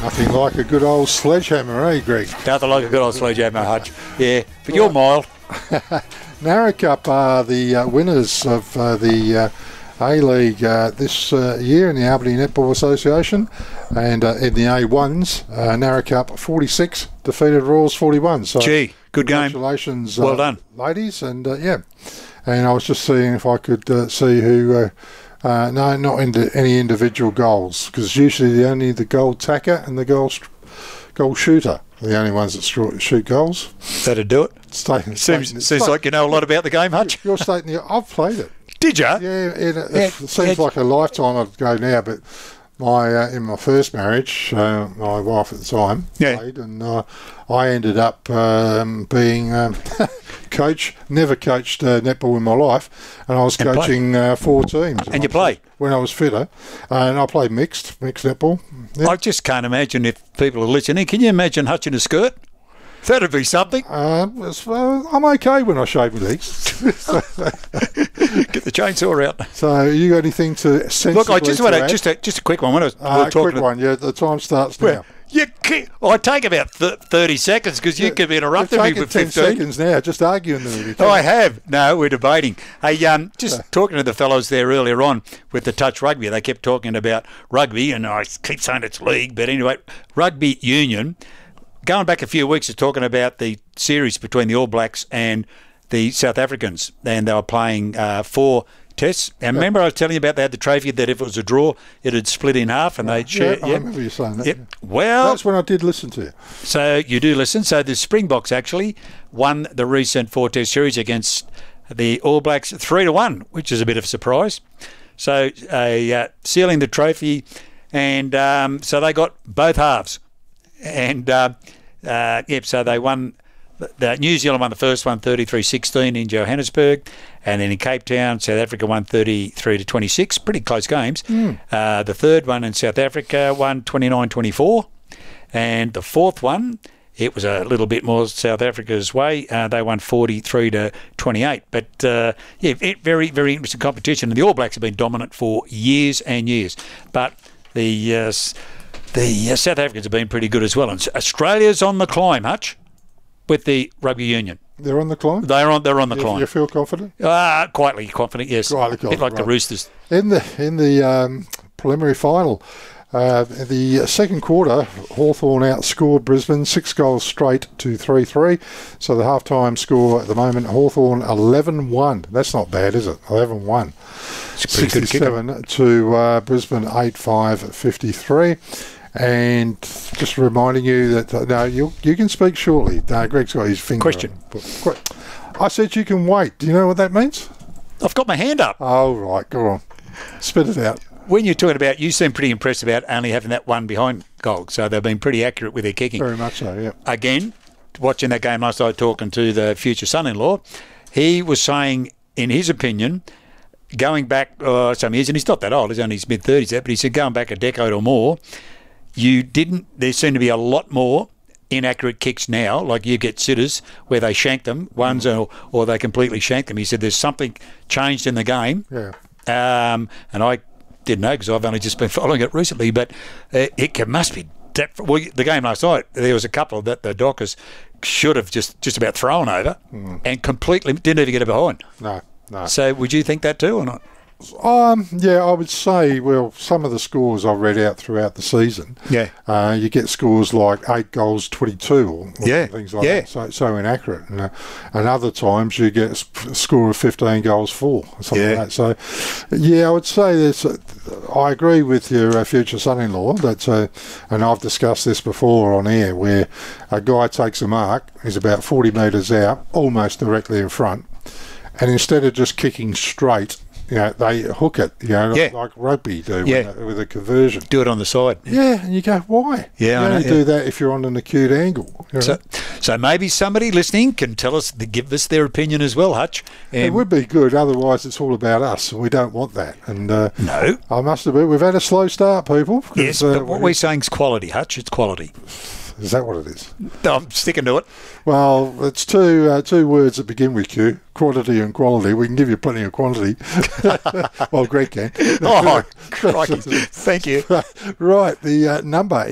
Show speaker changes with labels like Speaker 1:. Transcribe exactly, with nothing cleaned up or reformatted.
Speaker 1: Nothing like a good old sledgehammer, eh, Greg?
Speaker 2: Nothing like a good old sledgehammer, Hutch. Yeah, but you're mild.
Speaker 1: Naracup are the uh, winners of uh, the uh, A-League uh, this uh, year in the Albany Netball Association, and uh, in the A ones, uh, Naracup forty-six defeated Royals forty-one. So
Speaker 2: Gee, good game.
Speaker 1: Congratulations,
Speaker 2: well
Speaker 1: uh,
Speaker 2: done,
Speaker 1: ladies, and uh, yeah. And I was just seeing if I could uh, see who. Uh, uh, no, not into any individual goals, because usually the only the goal tacker and the goal st- goal shooter are the only ones that st- shoot goals.
Speaker 2: That'd do it.
Speaker 1: Stating,
Speaker 2: seems
Speaker 1: stating,
Speaker 2: seems like you know a lot about the game, Hutch.
Speaker 1: You're stating. I've played it.
Speaker 2: Did you?
Speaker 1: Yeah, it, it,
Speaker 2: Yeah,
Speaker 1: it seems
Speaker 2: yeah.
Speaker 1: like a lifetime ago now, but my uh, in my first marriage, uh, my wife at the time
Speaker 2: Yeah.
Speaker 1: played, and uh, I ended up um, being um, coach. Never coached uh, netball in my life, and I was
Speaker 2: And
Speaker 1: coaching uh, four teams.
Speaker 2: And you play?
Speaker 1: When I was fitter, and I played mixed mixed netball. Yeah.
Speaker 2: I just can't imagine if people are listening. Can you imagine Hutch in a skirt? That'd be something.
Speaker 1: Uh, it's, uh, I'm okay when I shave my legs.
Speaker 2: Get the chainsaw out.
Speaker 1: So you got anything to sensibly
Speaker 2: Look, I just
Speaker 1: to
Speaker 2: want to
Speaker 1: add?
Speaker 2: just a, just a quick one. When I was, we
Speaker 1: Uh,
Speaker 2: were
Speaker 1: a
Speaker 2: talking
Speaker 1: quick one, yeah. The time starts now.
Speaker 2: Well, you ki- well, I take about th- thirty seconds because you could be interrupting me
Speaker 1: You've
Speaker 2: for
Speaker 1: taken ten
Speaker 2: fifteen.
Speaker 1: seconds now, just arguing with me.
Speaker 2: Oh, I have. No, we're debating. Hey, um, just talking to the fellows there earlier on with the touch rugby. They kept talking about rugby, and I keep saying it's league, but anyway, rugby union. Going back a few weeks, of talking about the series between the All Blacks and the South Africans, and they were playing uh, four tests. And remember, I was telling you about they had the trophy that if it was a draw, it'd split in half, and they'd share.
Speaker 1: Yeah, I remember you saying that.
Speaker 2: Yep.
Speaker 1: yeah.
Speaker 2: Well,
Speaker 1: That's when I did listen to you.
Speaker 2: so you do listen. So the Springboks actually won the recent four-test series against the All Blacks three to one, which is a bit of a surprise. So uh, uh, sealing the trophy, and um, so they got both halves. And, uh, uh, yep, so they won. The New Zealand won the first one thirty-three sixteen in Johannesburg, and then in Cape Town, South Africa won thirty-three to twenty-six. Pretty close games.
Speaker 1: Mm.
Speaker 2: Uh, the third one in South Africa won twenty-nine twenty-four, and the fourth one, it was a little bit more South Africa's way. Uh, they won forty-three to twenty-eight. But uh, yeah, it, very very interesting competition, and the All Blacks have been dominant for years and years. But the uh, the uh, South Africans have been pretty good as well, and Australia's on the climb, Hutch, with the rugby union.
Speaker 1: They're on the climb?
Speaker 2: They're on. They're on the
Speaker 1: you,
Speaker 2: climb.
Speaker 1: You feel confident?
Speaker 2: Ah, quietly confident. Yes,
Speaker 1: Quietly
Speaker 2: a bit
Speaker 1: confident,
Speaker 2: like the
Speaker 1: right.
Speaker 2: Roosters.
Speaker 1: In the in the um, preliminary final, uh, the second quarter, Hawthorn outscored Brisbane six goals straight to three three. So the halftime score at the moment, Hawthorn eleven one. That's not bad, is it? eleven one.
Speaker 2: It's a pretty good kicker.
Speaker 1: sixty-seven to uh, Brisbane eight five fifty-three. And just reminding you that uh, no, you you can speak shortly. No, Greg's got his finger.
Speaker 2: Question.
Speaker 1: On. I said you can wait. Do you know what that means?
Speaker 2: I've got my hand up.
Speaker 1: Oh, right. Go on. Spit it out.
Speaker 2: When you're talking about, you seem pretty impressed about only having that one behind goal. So they've been pretty accurate with their kicking.
Speaker 1: Very much so, yeah.
Speaker 2: Again, watching that game last night, talking to the future son-in-law, he was saying, in his opinion, going back uh, some years, and he's not that old, he's only in his mid-thirties there, but he said going back a decade or more, you didn't, there seem to be a lot more inaccurate kicks now, like you get sitters where they shank them, ones or, or they completely shank them. He said there's something changed in the game.
Speaker 1: Yeah.
Speaker 2: Um, and I didn't know because I've only just been following it recently, but uh, it can, must be, def- well, the game last night, there was a couple that the Dockers should have just, just about thrown over mm. and completely didn't even get it behind.
Speaker 1: No, no.
Speaker 2: So would you think that too or not?
Speaker 1: Um, yeah, I would say, well, some of the scores I've read out throughout the season,
Speaker 2: Yeah.
Speaker 1: uh, you get scores like eight goals twenty-two or, or
Speaker 2: Yeah,
Speaker 1: things like
Speaker 2: yeah.
Speaker 1: that. So so inaccurate. And, uh, and other times you get a sp- score of fifteen goals four or something
Speaker 2: Yeah.
Speaker 1: like that. So, yeah, I would say there's. Uh, I agree with your uh, future son-in-law that, uh, and I've discussed this before on air, where a guy takes a mark, he's about forty metres out, almost directly in front, and instead of just kicking straight, you know, they hook it, you know,
Speaker 2: Yeah.
Speaker 1: like rugby do
Speaker 2: Yeah.
Speaker 1: with, a, with a conversion.
Speaker 2: Do it on the side.
Speaker 1: Yeah, and you go, why?
Speaker 2: Yeah,
Speaker 1: you
Speaker 2: I know,
Speaker 1: only
Speaker 2: yeah.
Speaker 1: do that if you're on an acute angle. You know?
Speaker 2: So, so maybe somebody listening can tell us, give us their opinion as well, Hutch.
Speaker 1: It
Speaker 2: Um,
Speaker 1: would be good, otherwise it's all about us, and we don't want that. And uh,
Speaker 2: no.
Speaker 1: I must admit, we've had a slow start, people. 'cause,
Speaker 2: Yes,
Speaker 1: uh,
Speaker 2: but what we're saying is quality, Hutch. It's quality.
Speaker 1: Is that what it is?
Speaker 2: No, I'm sticking to it.
Speaker 1: Well, it's two uh, two words that begin with Q, quantity and quality. We can give you plenty of quantity. Well, Greg can.
Speaker 2: Oh, crikey. Thank you.
Speaker 1: Right, the uh, number